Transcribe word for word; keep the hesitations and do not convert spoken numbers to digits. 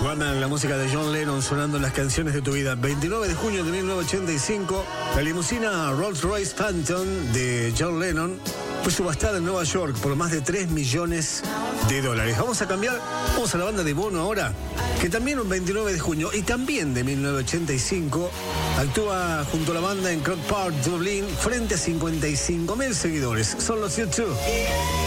Runner, la música de John Lennon sonando en las canciones de tu vida. veintinueve de junio de mil novecientos ochenta y cinco, la limusina Rolls-Royce Phantom de John Lennon fue subastada en Nueva York por más de tres millones de dólares. Vamos a cambiar, vamos a la banda de Bono ahora, que también un veintinueve de junio y también de mil novecientos ochenta y cinco actúa junto a la banda en Croke Park, Dublín, frente a cincuenta y cinco mil seguidores. Son los U dos.